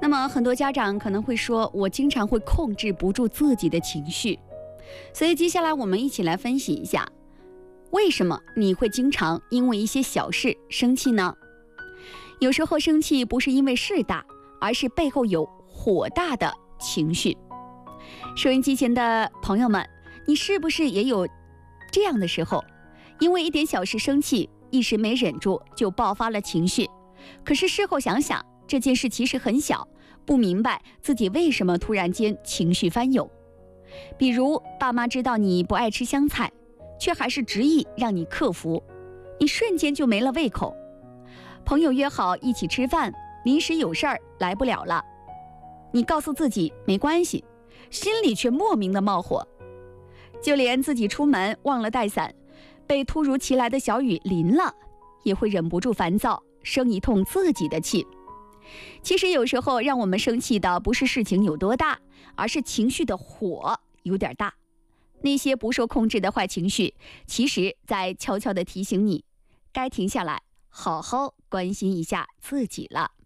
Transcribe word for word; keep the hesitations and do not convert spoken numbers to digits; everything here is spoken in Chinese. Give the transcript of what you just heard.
么很多家长可能会说，我经常会控制不住自己的情绪。所以接下来我们一起来分析一下，为什么你会经常因为一些小事生气呢？有时候生气不是因为事大，而是背后有火大的情绪。收音机前的朋友们，你是不是也有这样的时候，因为一点小事生气，一时没忍住就爆发了情绪，可是事后想想，这件事其实很小，不明白自己为什么突然间情绪翻涌。比如爸妈知道你不爱吃香菜，却还是执意让你克服，你瞬间就没了胃口。朋友约好一起吃饭，临时有事儿来不了了，你告诉自己没关系，心里却莫名的冒火。就连自己出门忘了带伞，被突如其来的小雨淋了，也会忍不住烦躁，生一通自己的气。其实有时候让我们生气的不是事情有多大，而是情绪的火有点大。那些不受控制的坏情绪，其实在悄悄地提醒你，该停下来，好好关心一下自己了。